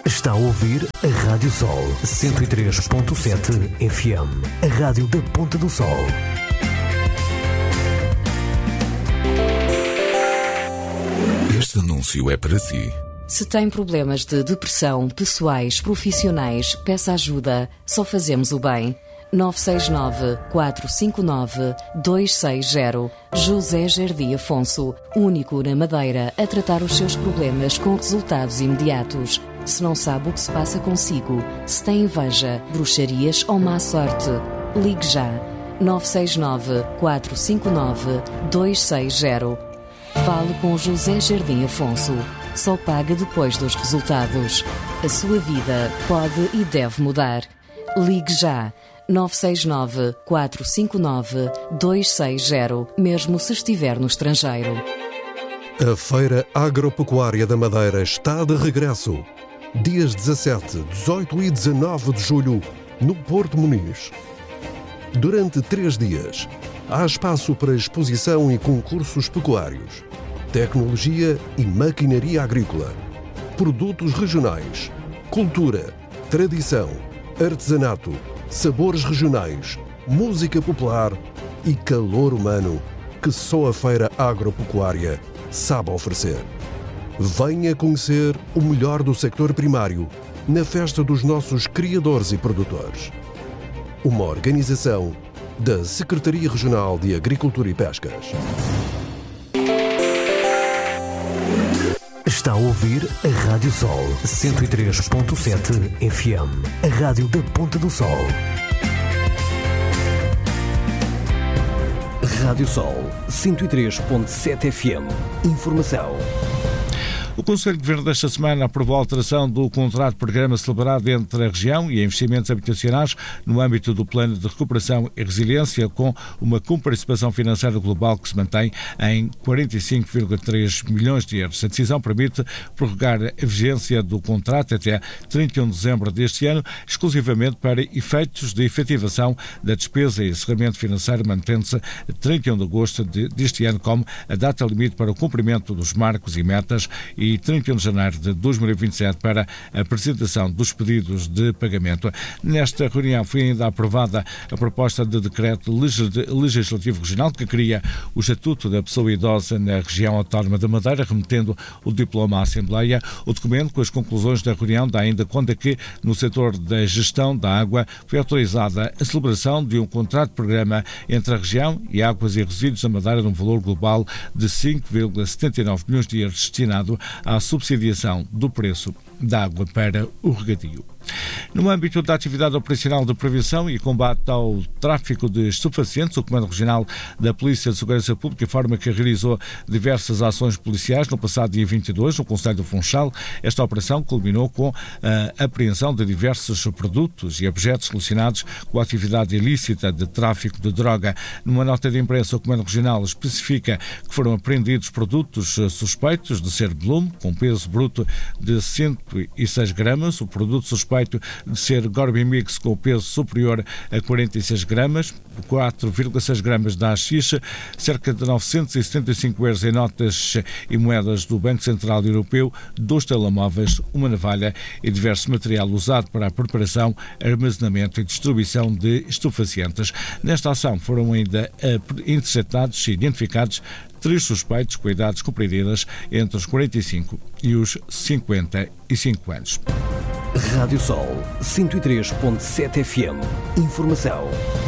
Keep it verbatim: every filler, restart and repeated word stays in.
Está a ouvir a Rádio Sol cento e três ponto sete F M, a rádio da Ponta do Sol. Este anúncio é para si. Se tem problemas de depressão, pessoais, profissionais, peça ajuda. Só fazemos o bem. nove seis nove, quatro cinco nove, dois seis zero. José Jardim Afonso, único na Madeira a tratar os seus problemas com resultados imediatos. Se não sabe o que se passa consigo, se tem inveja, bruxarias ou má sorte, ligue já. nove seis nove, quatro cinco nove, dois seis zero. Fale com José Jardim Afonso. Só paga depois dos resultados. A sua vida pode e deve mudar. Ligue já. nove seis nove, quatro cinco nove, dois seis zero, mesmo se estiver no estrangeiro. A Feira Agropecuária da Madeira está de regresso. Dias dezassete, dezoito e dezanove de julho, no Porto Muniz. Durante três dias, há espaço para exposição e concursos pecuários, tecnologia e maquinaria agrícola, produtos regionais, cultura, tradição, artesanato, sabores regionais, música popular e calor humano que só a Feira Agropecuária sabe oferecer. Venha conhecer o melhor do sector primário na festa dos nossos criadores e produtores. Uma organização da Secretaria Regional de Agricultura e Pescas. Está a ouvir a Rádio Sol cento e três ponto sete F M, a rádio da Ponta do Sol. Rádio Sol cento e três ponto sete F M. Informação. O Conselho de Governo desta semana aprovou a alteração do contrato de programa celebrado entre a região e a investimentos habitacionais no âmbito do Plano de Recuperação e Resiliência, com uma comparticipação financeira global que se mantém em quarenta e cinco vírgula três milhões de euros. A decisão permite prorrogar a vigência do contrato até trinta e um de dezembro deste ano, exclusivamente para efeitos de efetivação da despesa e encerramento financeiro, mantendo-se trinta e um de agosto deste ano como a data limite para o cumprimento dos marcos e metas e e trinta e um de janeiro de dois mil e vinte e sete para a apresentação dos pedidos de pagamento. Nesta reunião foi ainda aprovada a proposta de decreto legislativo regional que cria o Estatuto da Pessoa Idosa na região autónoma da Madeira, remetendo o diploma à Assembleia. O documento, com as conclusões da reunião, dá ainda conta que, no setor da gestão da água, foi autorizada a celebração de um contrato de programa entre a região e Águas e Resíduos da Madeira num valor global de cinco vírgula setenta e nove milhões de euros destinado à subsidiação do preço da água para o regadio. No âmbito da atividade operacional de prevenção e combate ao tráfico de estupefacientes, o Comando Regional da Polícia de Segurança Pública informa que realizou diversas ações policiais no passado dia vinte e dois, no concelho do Funchal. Esta operação culminou com a apreensão de diversos produtos e objetos relacionados com a atividade ilícita de tráfico de droga. Numa nota de imprensa, o Comando Regional especifica que foram apreendidos produtos suspeitos de ser Bloom, com peso bruto de cento e seis gramas, o produto suspeito de ser Gorby Mix com peso superior a quarenta e seis gramas, quatro vírgula seis gramas da haxixe, cerca de novecentos e setenta e cinco euros em notas e moedas do Banco Central Europeu, dois telemóveis, uma navalha e diverso material usado para a preparação, armazenamento e distribuição de estupefacientes. Nesta ação foram ainda interceptados e identificados três suspeitos com idades compreendidas entre os quarenta e cinco e os cinquenta e cinco anos. Rádio Sol cento e três ponto sete F M. Informação.